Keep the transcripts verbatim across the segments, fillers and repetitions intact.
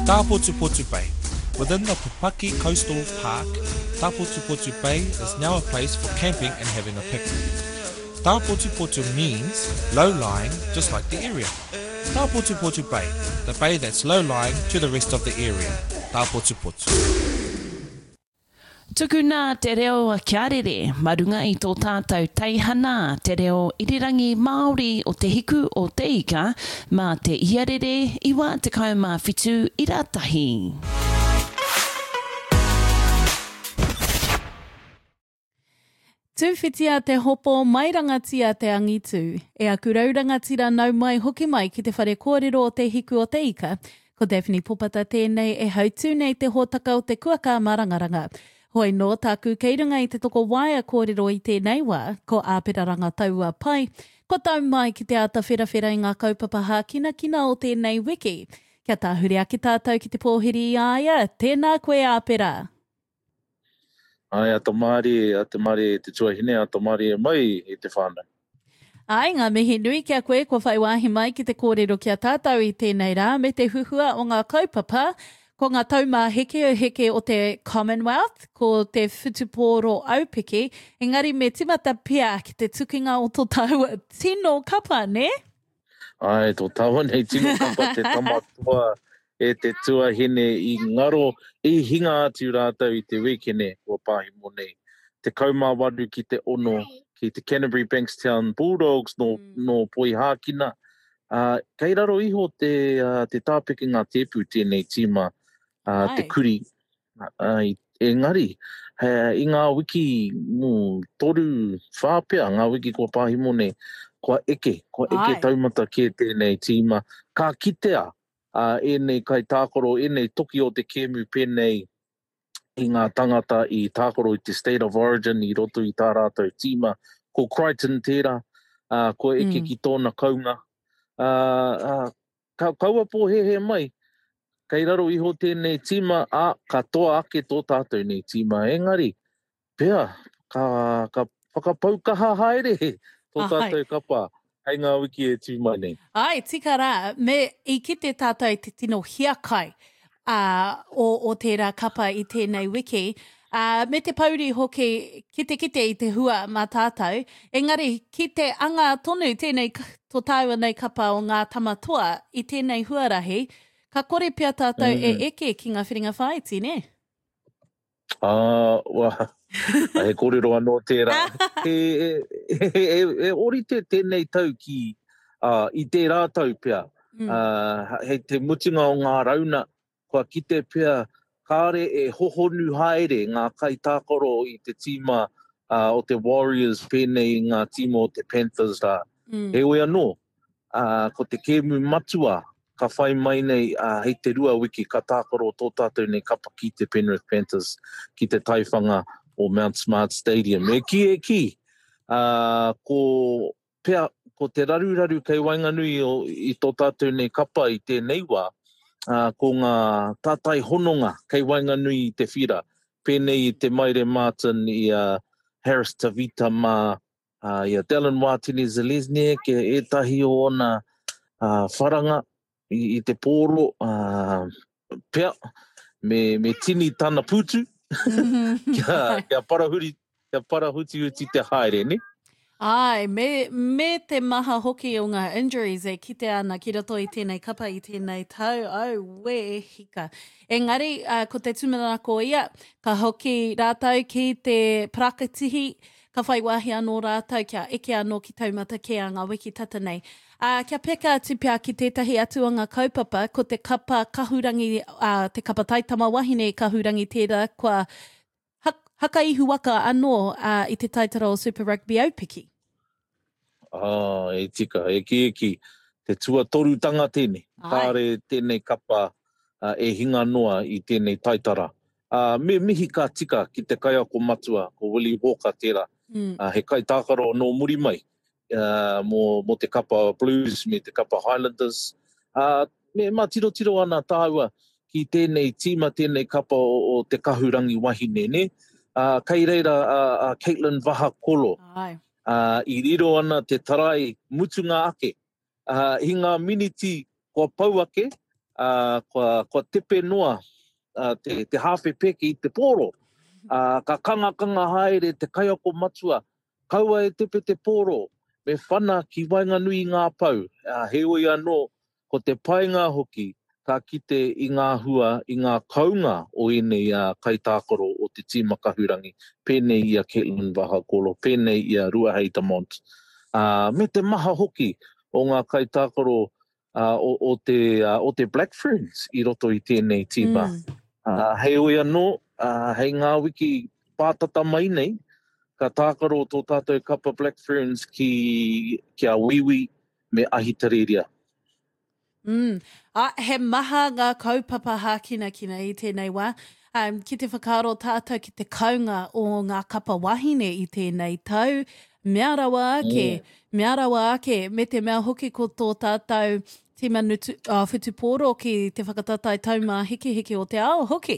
Taputuputu Bay. Within the Pupaki Coastal Park, Taputuputu Bay is now a place for camping and having a picnic. Taputuputu means low-lying, just like the area. Taputuputu Bay, the bay that's low-lying to the rest of the area. Taputuputu. Tukuna te reo a kiarere, marunga i tō tātou teihana, te reo irirangi Māori o te hiku o te ika, mā te iarere, iwa te kaumā whitu i rātahi. Tūwhitia te hopo mai rangatia te angitu, e a kurau rangatira nau mai hoki mai ki te whare kōrero o te hiku o te ika, ko Daphne Popata tēnei e hautū nei te hōtaka o te kuaka marangaranga. Hoi no tāku keirunga i te toko waia kōrero i tēnei wā, ko āperaranga taua pai, ko tau mai ki te ata wherawhera i ngā kaupapa hākina kina o tēnei wiki. Kia tāhure aki tātou ki te pōhiri i aia, tēnā koe āpera. Ai, ato maari, ato maari te tuahine, ato maari mai i te whānau. Ai, ngā mihi nui kia koe, ko whaiwahi mai ki te kōrero kia tātou i tēnei rā, me te huhua o ngā kaupapa, ko ngā taumā heke o heke o te Commonwealth, ko te whutupōro aupiki, engari me timata pia ki te tukinga o tō taua tino kapa, ne? Ai, tō taua nei tino kapa te tamatua e te tuahine i ngaro i hinga atu rātou i te wekene o Pāhimo nei. Te kaumāwaru ki te ono, ki te Canterbury Bankstown Bulldogs no, mm. no Poi Hākina. Uh, kei raro iho te, uh, te tāpeke ngā tepu tēnei tīma. Uh, te kuri, uh, engari, uh, i ngā wiki mm, toru whāpea, ngā wiki kua Pāhimo nei, kua eke, kua eke Ai. taumata ke tēnei tīma, ka kitea, uh, e nei kai tākoro, e nei toki o te kēmu pēnei i ngā tangata i tākoro i te State of Origin, i roto i tā rātou tīma, ko Crichton tērā, uh, ko eke mm. ki tōna kaunga, uh, uh, ka, kaua pō he he mai, kei raro iho tēnei tīma, a ka toa ake tō tātou nei tīma. Engari, pēr, ka, ka whakapau kaha haere tō tātou kapa, hei ngā wiki e tīma nei. Ai, tika rā, me i ki te tātou te tino hiakai uh, o, o tērā kapa i tēnei wiki, uh, me te pauri hoki kite kite i te hua mā tātou, engari, ki te anga tonu tēnei tō tāua nei kapa o ngā tamatua i tēnei huarahi, ka kore pia tātou mm. e eke ki ngā whiringa whaiti, ne? Ah, wā, he kōrero anō tērā. he, he, he, he orite tēnei tau ki uh, i te rātau pia. Mm. Uh, he te mutinga o ngā rauna, kua kite pia, kāre e hohonu haere ngā kai tākoro i te tīma uh, o te Warriors pēnei ngā tīma o te Panthers rā. Mm. He oi anō, uh, ko te kēmu matua, ka whai mai nei uh, hei te rua wiki ka tākoro tō tātou nei kapa ki te Penrith Panthers ki te taiwhanga o Mount Smart Stadium. E ki e ki, uh, ko, pea, ko te raru-raru kei Wainganui o, i tō tātou nei kapa i tēnei wā, uh, ko ngā tātai hononga kei Wainganui i te whira, pēnei i te Maire Martin i uh, Harris Tavita mā, uh, i a Dylan Watini-Zelezniak, e etahi o ona uh, wharanga, I, i te pōro, uh, pea, me, me tini tāna putu, kia, kia parahuri, kia parahuti uti te haere, ne? Ai, me, me te maha hoki o ngā injuries e kite ana ki rato i tēnei kapa i tēnei tau, au, we hika. Engari, uh, ko te tumanako ia, ka hoki rātau ki te prakatihi, ka whaiwahi anō rātau, kia eke anō ki taumata ke a ngā wiki tata nei. Uh, kia peka atu pia ki tētahi atu o ngā kaupapa, ko te kapa kahurangi, uh, te kapa taitama wahine kahurangi tērā, kua ha hakaihu waka anō uh, i te taitara o Super Rugby aupiki. Ah, e tika, e ki e ki, te tua toru tanga tēnei, kāre tēnei kapa uh, e hinga noa i tēnei taitara. Uh, me mihi ka tika ki te kai ako matua, ko Willie Hawker tērā, mm. uh, he kai tākaro no muri mai. Uh, mo, mo te kapa Blues, me te kapa Highlanders. Uh, me mā tiro tiro ana tāua ki tēnei tīma, tēnei kapa o, o te kahurangi wahine, ne? Uh, kei reira uh, uh, Caitlin Vahakolo. Ai. Uh, I riro ana te tarai mutunga ake. Uh, I ngā miniti kua pau ake, uh, kua, kua tepe noa, uh, te, te hawhi peke i te pōro. Uh, ka kanga kanga haere te kaiako matua, kaua e tepe te pōro, me whana ki wainga nui ngā pau. Uh, he oi anō, ko te painga hoki, ka kite i ngā hua, i ngā kaunga o enei uh, kaitākoro o te tīmakahurangi. Pēnei ia Caitlin Vahakolo, pēnei ia Ruahei Tamont. Uh, me te maha hoki o ngā kaitākoro uh, o, o, te, uh, o te Black Ferns i roto i tēnei tīma. Mm. Uh, hei oi anō, uh, hei ngā wiki pātata mai nei, ka tākaro tō tātou kapa Black Ferns ki, ki a wiwi me ahitareria. Mm. A, he maha ngā kaupapa hākina kina i tēnei wā. Um, ki te whakaaro tātou ki te kaunga o ngā kapa wahine i tēnei tau. Mea rawa ake, mm. mea rawa ake, me te mea hoki ko tō tātou tīma nutu, uh, whutupōro ki te whakatatai taumā hiki hiki o te ao hoki.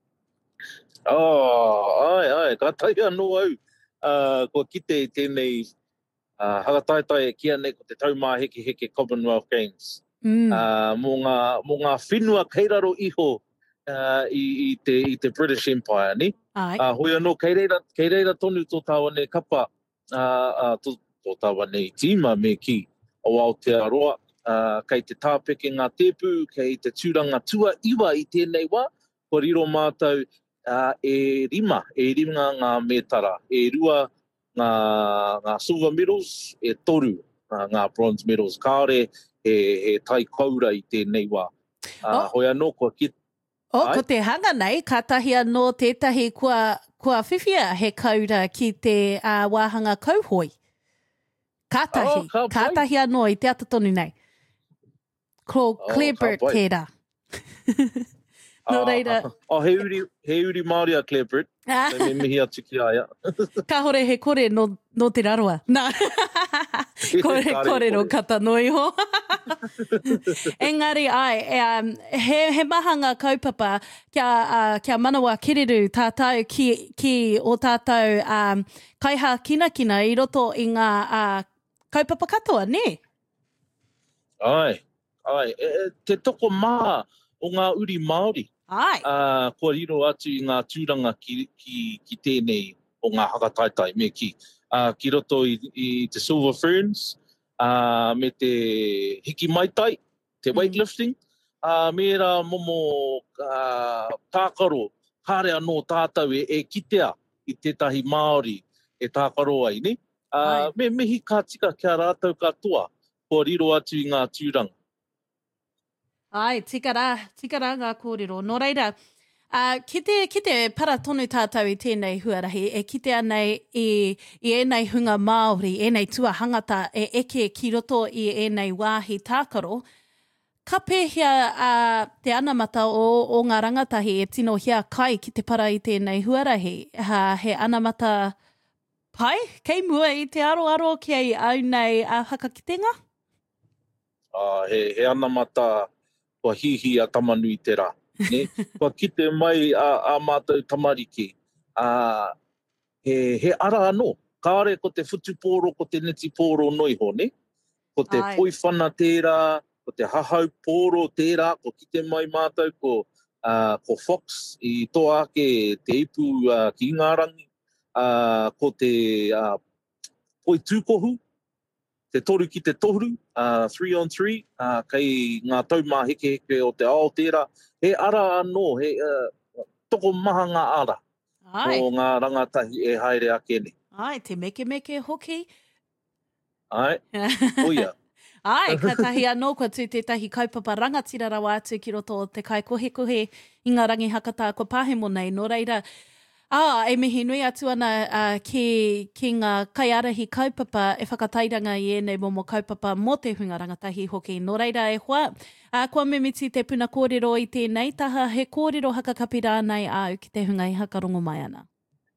Oh, ai, ai, ka tai anō au. Uh, ko kite i tēnei uh, hagataetai e kia nei ko te taumā hiki hiki Commonwealth Games. Mm. Uh, mō, ngā, mō ngā whenua keiraro iho uh, i, i, te, i te British Empire, ni? Uh, hoi anō, kei reira, kei reira tonu tō tāwane kapa, uh, uh, tō, tō tāwane i tīma me ki o Aotearoa, uh, kei te tāpeke ngā tēpū, kei te tūranga tua iwa i tēnei wā, ko riro mātou uh, e rima, e rima ngā mētara, e rua ngā, ngā silver medals, e toru uh, ngā bronze medals, kāore, He, he tai kaura i tēnei wā. Uh, oh. Hoi anō kua ki... O, oh, ko te hanga nei, ka tahi anō tētahi kua, kua whiwhia he kaura ki te uh, wāhanga kauhoi. Ka tahi, oh, ka tahi anō i te atatonu nei. Ko oh, Clarebert tērā. No reira. Uh, oh, he uri, he uri Māori a Clarebert. Me mihi atu ki aia. Ka hore he kore no, no te raroa. Nā. kore, kore no kata noi ho. Engari ai, e, um, he, he maha ngā kaupapa kia, uh, kia manawa kiriru tātou ki, ki o tātou um, kaiha kina kina i roto i ngā uh, kaupapa katoa, ne? Ai, ai. E, te toko maha o ngā uri Māori. Ai. Uh, kua riro atu i ngā tūranga ki, ki, ki tēnei o ngā hakataitai me ki. Uh, ki roto i, i te Silver Ferns, uh, me te hiki maitai, te weightlifting, uh, me ra momo uh, tākaro, hare anō tātou e, e kitea i tētahi Māori e tākaro ai, ne? Uh, me mehi ka tika kia rātou katoa, kua riro atu i ngā tūranga. Ai, tika rā, tika rā ngā kōrero. Nō reira, uh, ki, te, ki te para tonu tātou i tēnei huarahi, e kitea nei i, i ēnei hunga Māori, ēnei tua hangata e eke ki roto i ēnei wāhi tākaro, ka pēhia uh, te anamata o, o ngā rangatahi e tino hia kai ki te para i tēnei huarahi. Ha, he anamata pai, kei mua i te aroaro ki ai au nei a uh, hakakitenga? Uh, he, he anamata... kua hihi a tamanui te rā. Ne? Kua kite mai a, a mātou tamariki. A, he, he ara anō. Kāre ko te whutupōro, ko te neti pōro noiho, ne? Ko te Ai. Poiwhana tērā, ko te hahau pōro tērā, ko kite mai mātou, ko, uh, ko Fox i tō ake te ipu uh, ki Ingarangi, uh, ko te uh, poi tūkohu, te toru ki te toru, uh, three on three, uh, kei ngā taumā heke heke o te Aoteara. He ara anō, he uh, toko maha ngā ara. Ai. O ngā rangatahi e haere ake ne. Ai, te meke meke hoki. Ai, oia. Ai, ka tahi anō kua tū tētahi kaupapa rangatira rawa atu ki roto o te kai kohe kohe i ngā rangi hakata ko pāhemo nei. Nō reira, Ah, e mihi nui atu ana uh, ki, ki ngā kaiarahi kaupapa e whakatairanga i ēnei momo kaupapa mō te hunga rangatahi hoki. Nō reira e hoa, uh, kua mimiti te puna kōrero i tēnei taha, he kōrero hakakapi rānei au ki te hunga i hakarongo mai ana.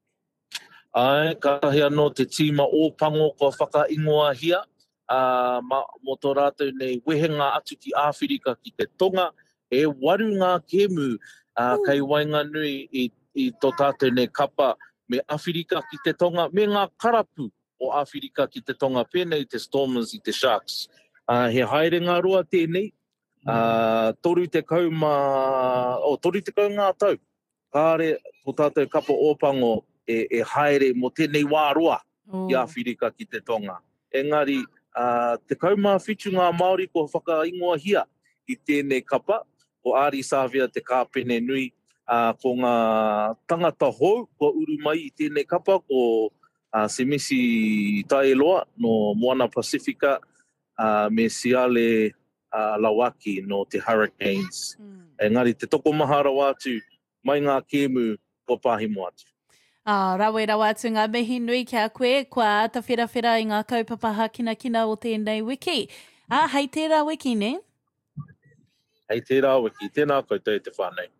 Ai, ka tahi anō te tīma o pango ko whakaingoa hia, uh, ma, mo tō rātou nei wehenga atu ki Āwhirika ki te tonga, e waru ngā kemu uh, kei wainga nui i i tō tātou nei kapa me Āwhirika ki te tonga, me ngā karapu o Āwhirika ki te tonga, pēnei te Stormers i te Sharks. Uh, he haere ngā roa tēnei, Uh, toru te kauma, o oh, toru te kau ngā tau. Kāre, tō tātou kapa ōpango e, e haere mo tēnei wāroa oh. i Āwhirika ki te tonga. Engari, uh, te kauma whitu ngā Māori ko whakaingoa hia i tēnei kapa, ko Ari Sāwhia te kāpene nui, uh, ko ngā tangata hou, ko uru mai i tēnei kapa, ko uh, Semisi Taeloa no Moana Pasifika, uh, me Siale Uh, Lawaki no te Hurricanes. Mm. Engari, te toko mahara wātu, mai ngā kēmu ko pāhimo atu. Ah, rawe rawa atu ngā mihi nui ki a koe, kua ata whirawhira i ngā kaupapa kina kina o tēnei wiki. Ah, hei tērā wiki, ne? Hei tērā wiki, tēnā koutou te whānei.